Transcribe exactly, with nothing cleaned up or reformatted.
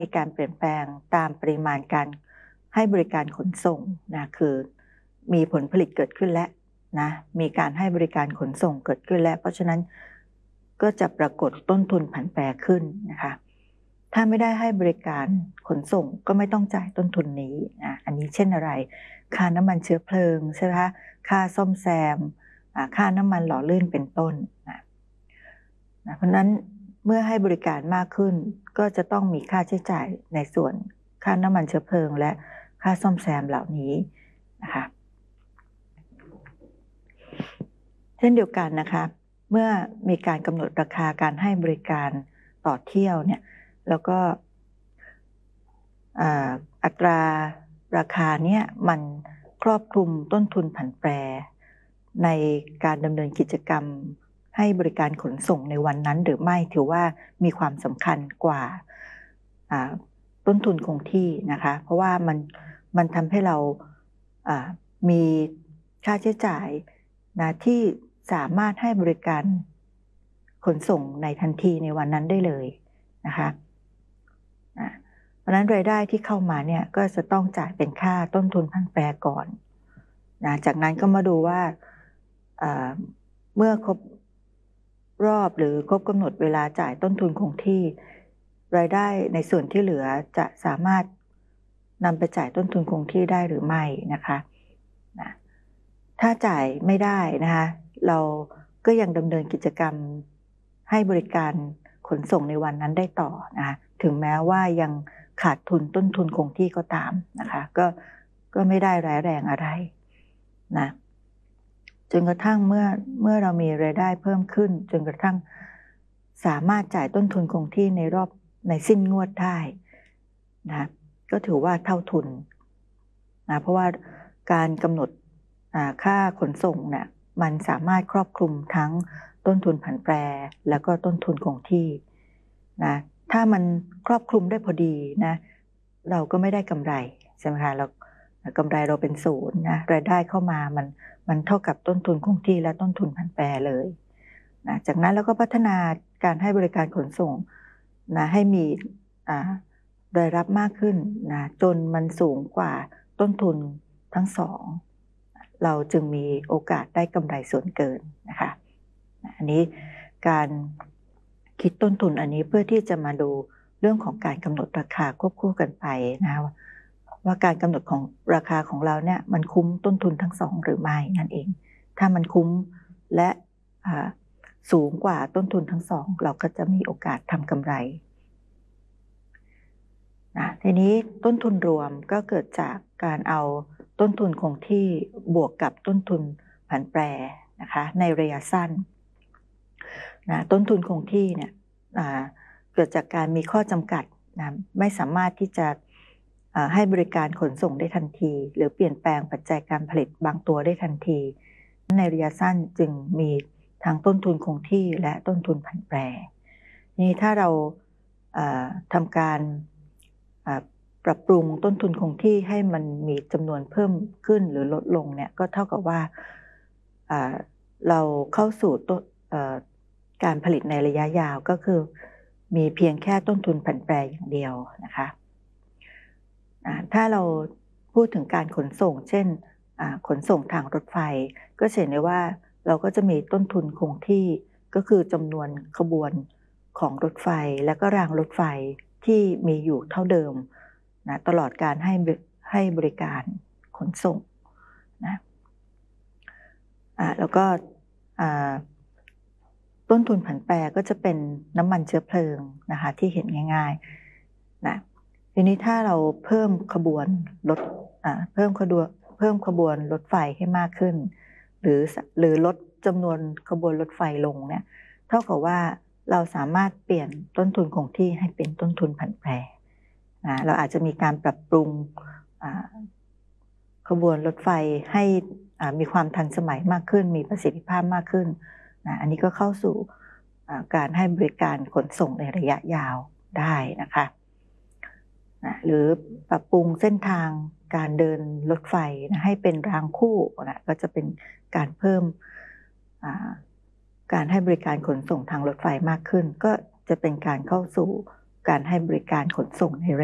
มีการเปลี่ยนแปลงตามปริมาณการให้บริการขนส่งนะคือมีผลผลิตเกิดขึ้นแล้วนะมีการให้บริการขนส่งเกิดขึ้นแล้วเพราะฉะนั้นก็จะปรากฏต้นทุนผันแปรขึ้นนะคะถ้าไม่ได้ให้บริการขนส่งก็ไม่ต้องจ่ายต้นทุนนี้นะอันนี้เช่นอะไรค่าน้ำมันเชื้อเพลิงใช่ไหมคะค่าซ่อมแซมค่าน้ำมันหล่อลื่นเป็นต้นนะนะเพราะนั้นเมื่อให้บริการมากขึ้นก็จะต้องมีค่าใช้จ่ายในส่วนค่าน้ำมันเชื้อเพลิงและค่าซ่อมแซมเหล่านี้นะคะเช่นเดียวกันนะคะเมื่อมีการกำหนดราคาการให้บริการต่อเที่ยวเนี่ยแล้วก็อัตราราคาเนี่ยมันครอบคลุมต้นทุนผันแปรในการดำเนินกิจกรรมให้บริการขนส่งในวันนั้นหรือไม่ถือว่ามีความสำคัญกว่าต้นทุนคงที่นะคะเพราะว่ามันมันทำให้เรามีค่าใช้จ่ายนะที่สามารถให้บริการขนส่งในทันทีในวันนั้นได้เลยนะคะเพราะนั้นรายได้ที่เข้ามาเนี่ยก็จะต้องจ่ายเป็นค่าต้นทุนผันแปรก่อนนะจากนั้นก็มาดูว่าเมื่อครบรอบหรือครบกำหนดเวลาจ่ายต้นทุนคงที่รายได้ในส่วนที่เหลือจะสามารถนำไปจ่ายต้นทุนคงที่ได้หรือไม่นะคะนะถ้าจ่ายไม่ได้นะคะเราก็ยังดำเนินกิจกรรมให้บริการขนส่งในวันนั้นได้ต่อนะคะถึงแม้ว่ายังขาดทุนต้นทุนคงที่ก็ตามนะคะก็ก็ไม่ได้ร้ายแรงอะไรนะจนกระทั่งเมื่อเมื่อเรามีรายได้เพิ่มขึ้นจนกระทั่งสามารถจ่ายต้นทุนคงที่ในรอบในสิ้นงวดได้นะก็ถือว่าเท่าทุนนะเพราะว่าการกำหนดค่าขนส่งเนี่ยมันสามารถครอบคลุมทั้งต้นทุนผันแปรแล้วก็ต้นทุนคงที่นะถ้ามันครอบคลุมได้พอดีนะเราก็ไม่ได้กำไรใช่ไหมคะเรากำไรเราเป็นศูนย์นะรายได้เข้ามามันมันเท่ากับต้นทุนคงที่และต้นทุนผันแปรเลยนะจากนั้นเราก็พัฒนาการให้บริการขนส่งนะให้มีรายรับมากขึ้นนะจนมันสูงกว่าต้นทุนทั้งสองเราจึงมีโอกาสได้กำไรส่วนเกินนะคะอันนี้การคิดต้นทุนอันนี้เพื่อที่จะมาดูเรื่องของการกำหนดราคาควบคู่กันไปนะว่าการกำหนดของราคาของเราเนี่ยมันคุ้มต้นทุนทั้งสองหรือไม่นั่นเองถ้ามันคุ้มและสูงกว่าต้นทุนทั้งสองเราก็จะมีโอกาสทำกำไรนะทีนี้ต้นทุนรวมก็เกิดจากการเอาต้นทุนคงที่บวกกับต้นทุนผันแปรนะคะในระยะสั้นนะต้นทุนคงที่เนี่ยเกิดจากการมีข้อจำกัดนะไม่สามารถที่จะให้บริการขนส่งได้ทันทีหรือเปลี่ยนแปลงปัจจัยการผลิตบางตัวได้ทันทีในระยะสั้นจึงมีทั้งต้นทุนคงที่และต้นทุนผันแปรนี่ถ้าเราทำการปรับปรุงต้นทุนคงที่ให้มันมีจำนวนเพิ่มขึ้นหรือลดลงเนี่ยก็เท่ากับว่าเราเข้าสู่การผลิตในระยะยาวก็คือมีเพียงแค่ต้นทุนผันแปรอย่างเดียวนะคะถ้าเราพูดถึงการขนส่งเช่นขนส่งทางรถไฟก็เห็นได้ว่าเราก็จะมีต้นทุนคงที่ก็คือจำนวนขบวนของรถไฟและก็รางรถไฟที่มีอยู่เท่าเดิมนะตลอดการให้ให้บริการขนส่งนะแล้วก็ต้นทุนผันแปรก็จะเป็นน้ำมันเชื้อเพลิงนะคะที่เห็นง่ายๆนะทีนี้ถ้าเราเพิ่มขบวนรถเพิ่มขบวนเพิ่มขบวนรถไฟให้มากขึ้นหรือหรือลดจำนวนขบวนรถไฟลงเนี่ยเท่ากับว่าเราสามารถเปลี่ยนต้นทุนคงที่ให้เป็นต้นทุนผันแปรนะเราอาจจะมีการปรับปรุงขบวนรถไฟให้มีความทันสมัยมากขึ้นมีประสิทธิภาพมากขึ้นนะอันนี้ก็เข้าสู่การให้บริการขนส่งในระยะยาวได้นะคะนะหรือปรับปรุงเส้นทางการเดินรถไฟนะให้เป็นรางคู่นะก็จะเป็นการเพิ่มการให้บริการขนส่งทางรถไฟมากขึ้นก็จะเป็นการเข้าสู่การให้บริการขนส่งใน